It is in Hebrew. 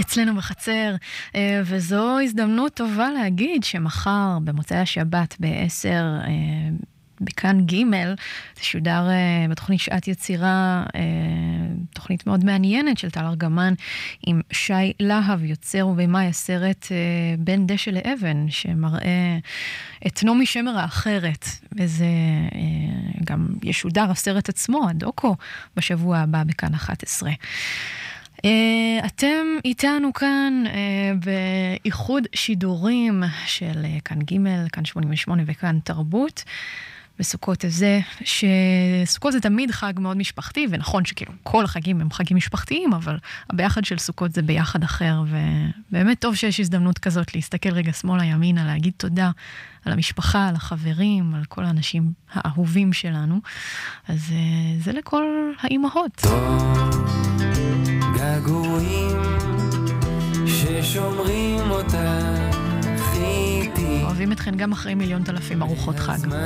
אצלנו בחצר, וזו הזדמנות טובה להגיד שמחר במוצאי השבת ב-10 בכאן ג' תשודר בתוכנית שעת יצירה, תוכנית מאוד מעניינת של טל ארגמן עם שי להב, יוצר ובמאי הסרט בין דשא לאבן, שמראה את נעמי שמר האחרת, וזה גם ישודר הסרט עצמו, הדוקו, בשבוע הבא בכאן 11. אתם איתנו כאן באיחוד שידורים של כאן ג', כאן 88 וכאן תרבות. בסוכות הזה, שסוכות זה תמיד חג מאוד משפחתי, ונכון שכאילו כל החגים הם חגים משפחתיים, אבל הביחד של סוכות זה ביחד אחר, ובאמת טוב שיש הזדמנות כזאת להסתכל רגע שמאלה ימינה, להגיד תודה על המשפחה, על החברים, על כל האנשים האהובים שלנו. אז זה לכל האימהות. געגועים ששומרים אותך איתי, אוהבים אתכן גם אחרי 1,000,000 ארוחות חג.